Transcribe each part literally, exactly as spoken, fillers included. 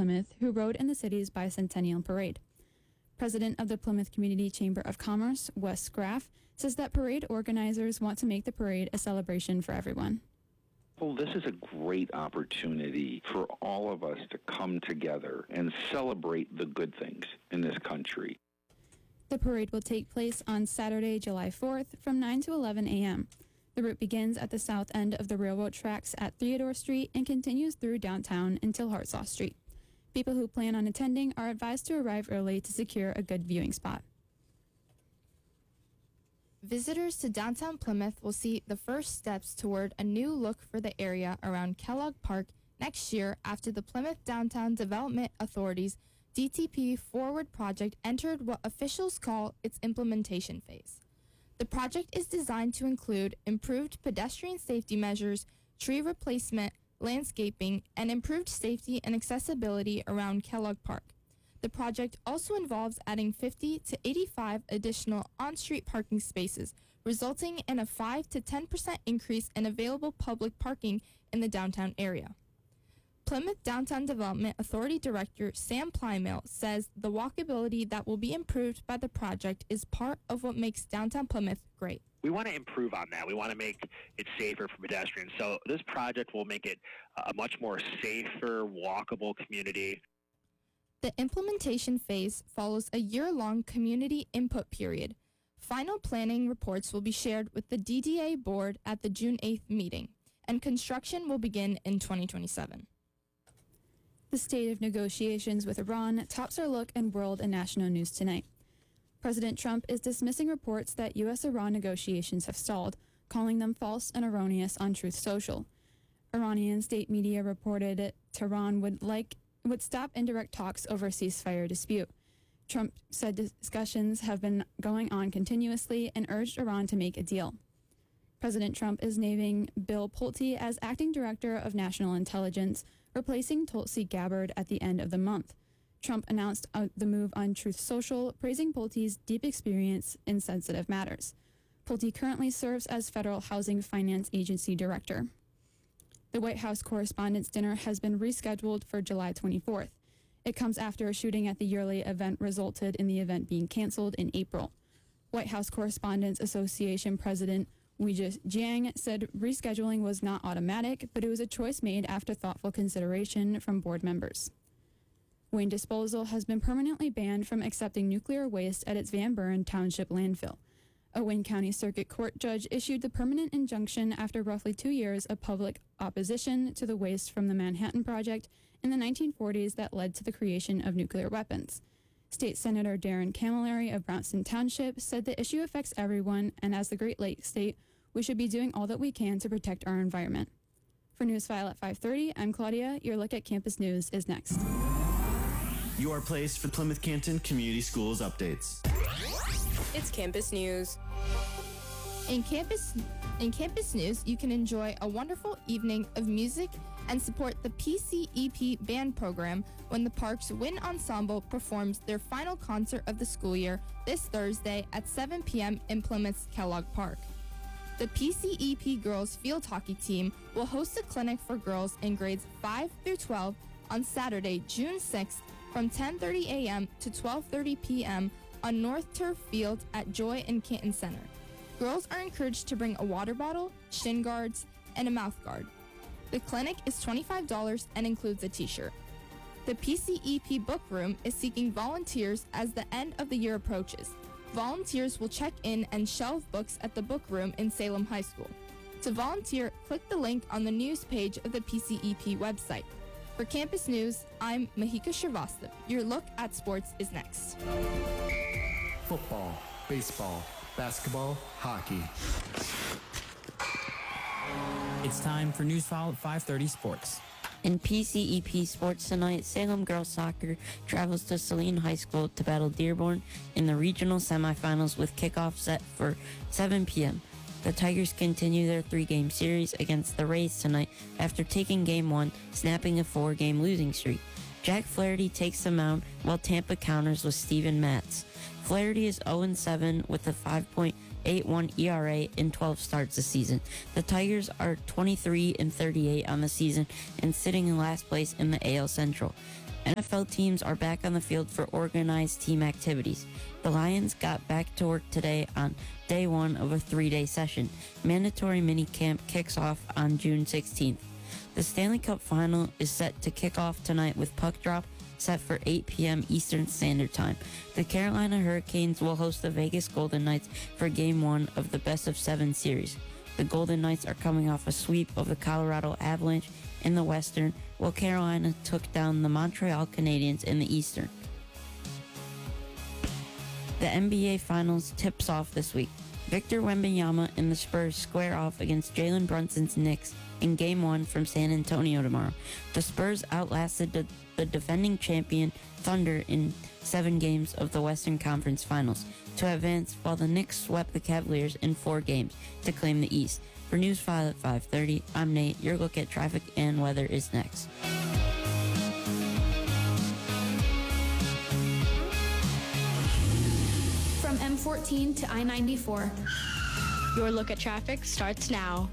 Plymouth who rode in the city's bicentennial parade. President of the Plymouth Community Chamber of Commerce, Wes Graff, says that parade organizers want to make the parade a celebration for everyone. Well, this is a great opportunity for all of us to come together and celebrate the good things in this country. The parade will take place on Saturday, July fourth from nine to eleven a.m. The route begins at the south end of the railroad tracks at Theodore Street and continues through downtown until Hartsaw Street. People who plan on attending are advised to arrive early to secure a good viewing spot. Visitors to downtown Plymouth will see the first steps toward a new look for the area around Kellogg Park next year after the Plymouth Downtown Development Authority's D T P Forward project entered what officials call its implementation phase. The project is designed to include improved pedestrian safety measures, tree replacement, landscaping, and improved safety and accessibility around Kellogg Park. The project also involves adding fifty to eighty-five additional on-street parking spaces, resulting in a five to ten percent increase in available public parking in the downtown area. Plymouth Downtown Development Authority Director Sam Plymill says the walkability that will be improved by the project is part of what makes downtown Plymouth great. We want to improve on that. We want to make it safer for pedestrians. So this project will make it a much more safer, walkable community. The implementation phase follows a year-long community input period. Final planning reports will be shared with the D D A board at the June eighth meeting, and construction will begin in twenty twenty-seven. The state of negotiations with Iran tops our look in world and national news tonight. President Trump is dismissing reports that U S Iran negotiations have stalled, calling them false and erroneous on Truth Social. Iranian state media reported Tehran would like would stop indirect talks over a ceasefire dispute. Trump said discussions have been going on continuously and urged Iran to make a deal. President Trump is naming Bill Pulte as acting director of national intelligence, replacing Tulsi Gabbard at the end of the month. Trump announced uh, the move on Truth Social, praising Pulte's deep experience in sensitive matters. Pulte currently serves as Federal Housing Finance Agency director. The White House Correspondents' Dinner has been rescheduled for July twenty-fourth. It comes after a shooting at the yearly event resulted in the event being canceled in April. White House Correspondents Association President Weijia Jiang said rescheduling was not automatic, but it was a choice made after thoughtful consideration from board members. Wayne Disposal has been permanently banned from accepting nuclear waste at its Van Buren Township landfill. A Wayne County Circuit Court judge issued the permanent injunction after roughly two years of public opposition to the waste from the Manhattan Project in the nineteen forties that led to the creation of nuclear weapons. State Senator Darren Camilleri of Brownston Township said the issue affects everyone, and as the Great Lakes state, we should be doing all that we can to protect our environment. For Newsfile at five thirty, I'm Claudia. Your look at campus news is next. Your place for Plymouth Canton Community Schools updates. It's campus news. In campus in campus news, you can enjoy a wonderful evening of music and support the P C E P band program when the Parks Wind Ensemble performs their final concert of the school year this Thursday at seven p.m. in Plymouth's Kellogg Park. The P C E P girls field hockey team will host a clinic for girls in grades five through twelve on Saturday, June sixth from ten thirty a.m. to twelve thirty p.m. on North Turf Field at Joy and Canton Center. Girls are encouraged to bring a water bottle, shin guards, and a mouth guard. The clinic is twenty-five dollars and includes a t-shirt. The P C E P Book Room is seeking volunteers as the end of the year approaches. Volunteers will check in and shelve books at the book room in Salem High School. To volunteer, click the link on the news page of the P C E P website. For Campus News, I'm Mahika Shrivastava. Your look at sports is next. Football, baseball, basketball, hockey. It's time for Newsfile at five thirty Sports. In P C E P Sports tonight, Salem Girls Soccer travels to Saline High School to battle Dearborn in the regional semifinals with kickoff set for seven p.m. The Tigers continue their three-game series against the Rays tonight after taking game one, snapping a four-game losing streak. Jack Flaherty takes the mound while Tampa counters with Steven Matz. Flaherty is oh and seven with a five point eight one E R A in twelve starts this season. The Tigers are twenty-three and thirty-eight on the season and sitting in last place in the A L Central. N F L teams are back on the field for organized team activities. The Lions got back to work today on day one of a three-day session. Mandatory minicamp kicks off on June sixteenth. The Stanley Cup Final is set to kick off tonight with puck drop set for eight p.m. Eastern Standard Time. The Carolina Hurricanes will host the Vegas Golden Knights for Game one of the Best of Seven series. The Golden Knights are coming off a sweep of the Colorado Avalanche in the Western, while Carolina took down the Montreal Canadiens in the Eastern. The N B A Finals tips off this week. Victor Wembanyama and the Spurs square off against Jalen Brunson's Knicks in Game one from San Antonio tomorrow. The Spurs outlasted the, the defending champion Thunder in seven games of the Western Conference Finals to advance, while the Knicks swept the Cavaliers in four games to claim the East. For News five at five thirty, I'm Nate. Your look at traffic and weather is next. From M fourteen to I ninety-four. Your look at traffic starts now.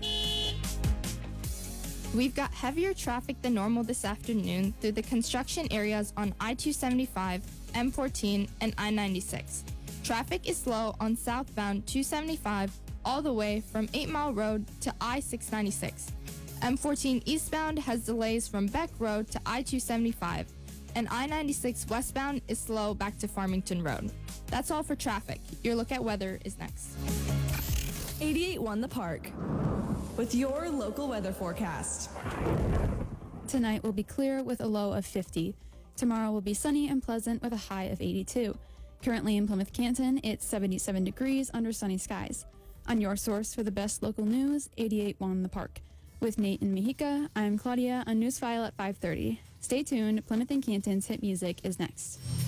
We've got heavier traffic than normal this afternoon through the construction areas on I two seventy-five, M fourteen, and I ninety-six. Traffic is slow on southbound two seventy-five all the way from eight Mile Road to I six ninety-six. M fourteen eastbound has delays from Beck Road to I two seventy-five, and I ninety-six westbound is slow back to Farmington Road. That's all for traffic. Your look at weather is next. eighty-eight point one The Park with your local weather forecast. Tonight will be clear with a low of fifty. Tomorrow will be sunny and pleasant with a high of eighty-two. Currently in Plymouth Canton, it's seventy-seven degrees under sunny skies. On your source for the best local news, eighty-eight point one The Park. With Nate and Mahika, I'm Claudia on Newsfile at five thirty. Stay tuned. Plymouth and Canton's hit music is next.